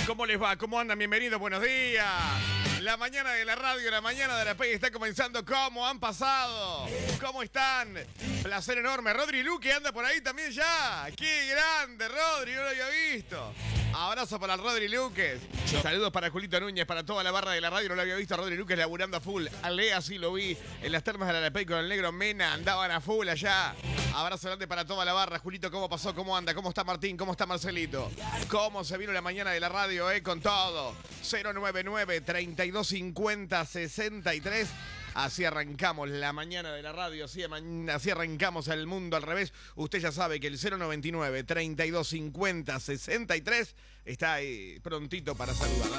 ¿Cómo les va? ¿Cómo andan? Bienvenidos, buenos días. La mañana de la radio, la mañana de la Pega está comenzando. ¿Cómo han pasado? ¿Cómo están? Placer enorme. Rodri Luque anda por ahí también ya. ¡Qué grande, Rodri! No lo había visto. Abrazo para el Rodri Luque. Saludos para Julito Núñez, para toda la barra de la radio. No lo había visto a Rodri Luque laburando a full. A Lea sí lo vi en las termas de la Arapey con el negro Mena. Andaban a full allá. Abrazo grande para toda la barra. Julito, ¿cómo pasó? ¿Cómo anda? ¿Cómo está Martín? ¿Cómo está Marcelito? ¿Cómo se vino la mañana de la radio, con todo? 099-3250-63. Así arrancamos la mañana de la radio, así arrancamos el mundo al revés. Usted ya sabe que el 099-3250-63 está ahí prontito para saludar.